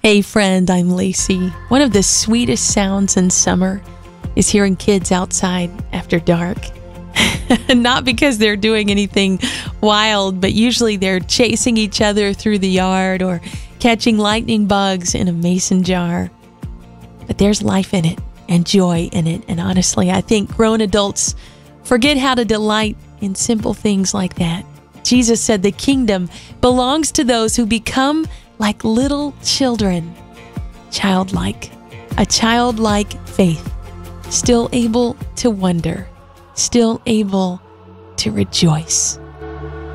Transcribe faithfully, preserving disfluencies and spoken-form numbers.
Hey friend, I'm Lacey. One of the sweetest sounds in summer is hearing kids outside after dark. Not because they're doing anything wild, but usually they're chasing each other through the yard or catching lightning bugs in a mason jar. But there's life in it and joy in it. And honestly, I think grown adults forget how to delight in simple things like that. Jesus said the kingdom belongs to those who become like little children, childlike, a childlike faith, still able to wonder, still able to rejoice.